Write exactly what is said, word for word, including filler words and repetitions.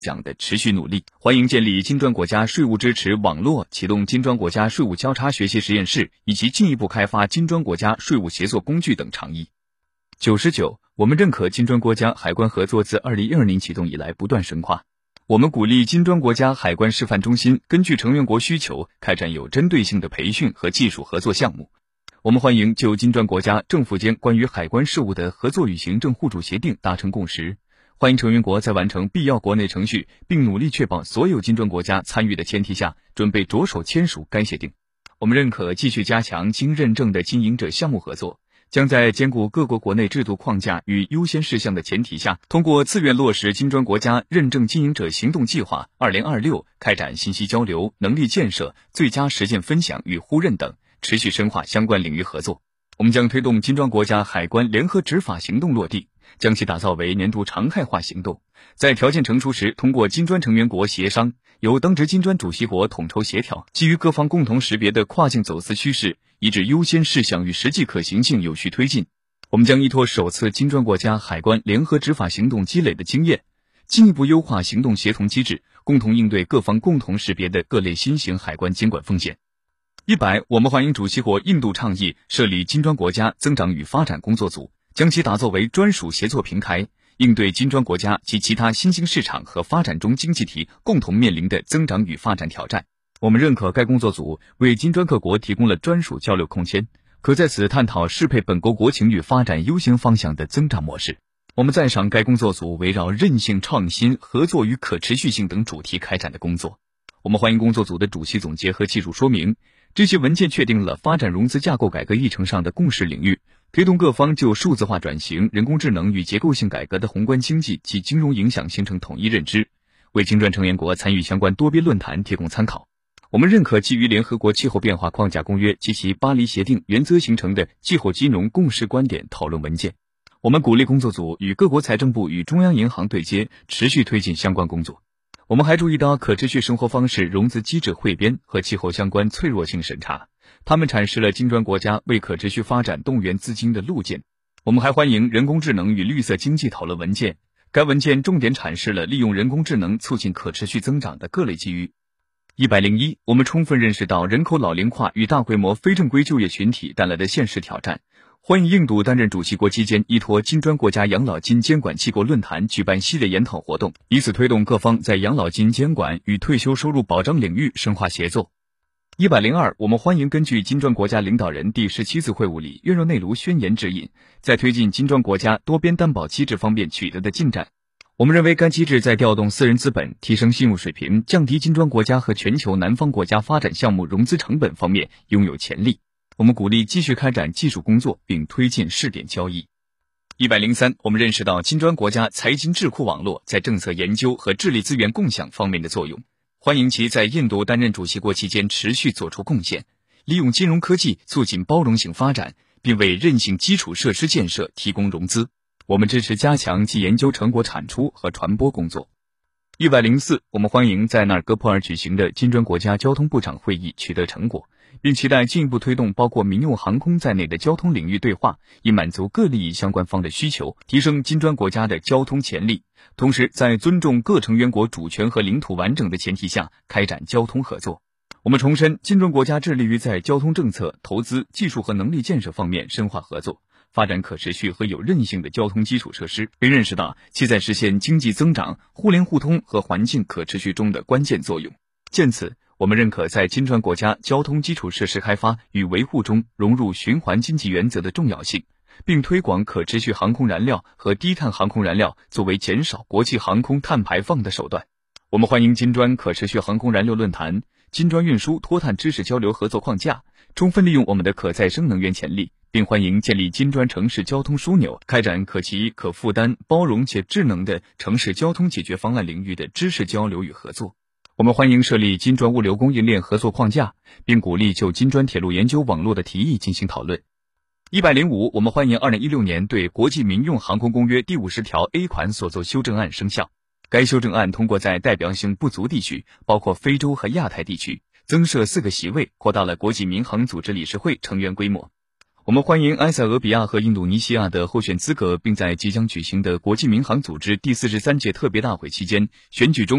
奖的持续努力，欢迎建立金砖国家税务支持网络，启动金砖国家税务交叉学习实验室，以及进一步开发金砖国家税务协作工具等倡议。九十九，我们认可金砖国家海关合作自二零一二年启动以来不断深化。我们鼓励金砖国家海关示范中心根据成员国需求开展有针对性的培训和技术合作项目。我们欢迎就金砖国家政府间关于海关事务的合作与行政互助协定达成共识。欢迎成员国在完成必要国内程序，并努力确保所有金砖国家参与的前提下，准备着手签署该协定。我们认可继续加强经认证的经营者项目合作，将在兼顾各国国内制度框架与优先事项的前提下，通过自愿落实金砖国家认证经营者行动计划二零二六，开展信息交流、能力建设、最佳实践分享与互认等，持续深化相关领域合作。我们将推动金砖国家海关联合执法行动落地，将其打造为年度常态化行动，在条件成熟时，通过金砖成员国协商，由当值金砖主席国统筹协调，基于各方共同识别的跨境走私趋势，以至优先事项与实际可行性有序推进。我们将依托首次金砖国家海关联合执法行动积累的经验，进一步优化行动协同机制，共同应对各方共同识别的各类新型海关监管风险。一百，我们欢迎主席国印度倡议设立金砖国家增长与发展工作组，将其打造为专属协作平台，应对金砖国家及其他新兴市场和发展中经济体共同面临的增长与发展挑战。我们认可该工作组为金砖各国提供了专属交流空间，可在此探讨适配本国国情与发展优先方向的增长模式。我们赞赏该工作组围绕韧性、创新、合作与可持续性等主题开展的工作。我们欢迎工作组的主题总结和技术说明，这些文件确定了发展融资架构改革议程上的共识领域，推动各方就数字化转型、人工智能与结构性改革的宏观经济及金融影响形成统一认知，为金砖成员国参与相关多边论坛提供参考。我们认可基于联合国气候变化框架公约及其巴黎协定原则形成的气候金融共识观点讨论文件。我们鼓励工作组与各国财政部与中央银行对接，持续推进相关工作。我们还注意到可持续生活方式融资机制汇编和气候相关脆弱性审查，他们阐释了金砖国家为可持续发展动员资金的路径。我们还欢迎人工智能与绿色经济讨论文件，该文件重点阐释了利用人工智能促进可持续增长的各类机遇。一百零一，我们充分认识到人口老龄化与大规模非正规就业群体带来的现实挑战，欢迎印度担任主席国期间依托金砖国家养老金监管七国论坛举办系列研讨活动，以此推动各方在养老金监管与退休收入保障领域深化协作。一百零二，我们欢迎根据金砖国家领导人第十七次会晤里约热内卢宣言指引，在推进金砖国家多边担保机制方面取得的进展。我们认为该机制在调动私人资本、提升信用水平、降低金砖国家和全球南方国家发展项目融资成本方面拥有潜力。我们鼓励继续开展技术工作，并推进试点交易。一百零三，我们认识到金砖国家财经智库网络在政策研究和智力资源共享方面的作用，欢迎其在印度担任主席国期间持续做出贡献，利用金融科技促进包容性发展，并为韧性基础设施建设提供融资。我们支持加强其研究成果产出和传播工作。一百零四，我们欢迎在纳尔戈普尔举行的金砖国家交通部长会议取得成果，并期待进一步推动包括民用航空在内的交通领域对话，以满足各利益相关方的需求，提升金砖国家的交通潜力，同时在尊重各成员国主权和领土完整的前提下开展交通合作。我们重申，金砖国家致力于在交通政策、投资、技术和能力建设方面深化合作，发展可持续和有韧性的交通基础设施，并认识到其在实现经济增长、互联互通和环境可持续中的关键作用。鉴此，我们认可在金砖国家交通基础设施开发与维护中融入循环经济原则的重要性，并推广可持续航空燃料和低碳航空燃料作为减少国际航空碳排放的手段。我们欢迎金砖可持续航空燃料论坛、金砖运输脱碳知识交流合作框架，充分利用我们的可再生能源潜力，并欢迎建立金砖城市交通枢纽，开展可期、可负担、包容且智能的城市交通解决方案领域的知识交流与合作。我们欢迎设立金砖物流供应链合作框架，并鼓励就金砖铁路研究网络的提议进行讨论。一百零五，我们欢迎二零一六年对国际民用航空公约第五十条 A 款所作修正案生效。该修正案通过在代表性不足地区，包括非洲和亚太地区，增设四个席位，扩大了国际民航组织理事会成员规模。 我们欢迎埃塞俄比亚和印度尼西亚的候选资格，并在即将举行的国际民航组织第四十三届特别大会期间选举中